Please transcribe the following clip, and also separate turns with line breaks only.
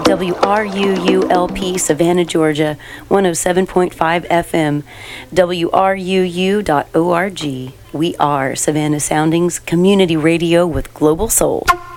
WRUULP Savannah, Georgia, 107.5 FM, WRUU.org. We are Savannah Soundings Community Radio with Global Soul.